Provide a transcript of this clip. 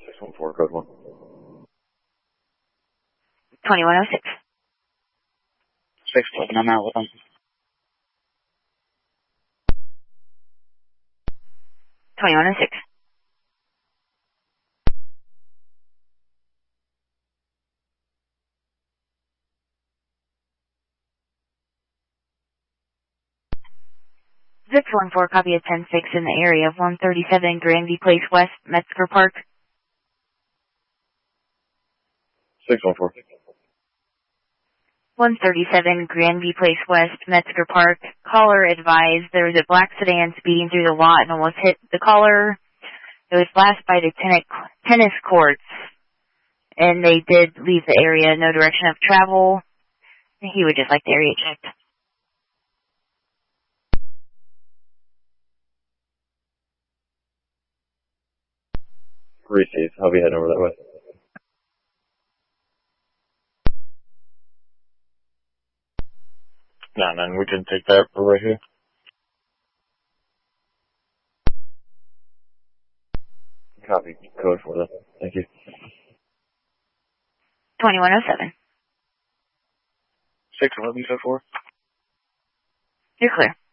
614, code 1. 2106. 611, I'm out with them. 2106. Zip 14, copy of 10-6 in the area of 137 Granby Place West, Metzger Park. 614. 137 Granby Place West, Metzger Park. Caller advised there was a black sedan speeding through the lot and almost hit the caller. It was last by the tennis courts, and they did leave the area, no direction of travel. He would just like the area checked. Received. I'll be heading over that way. No, man, we can take that. We're right here. Copy. Code for that. Thank you. 2107. 611, you said 4? You're clear.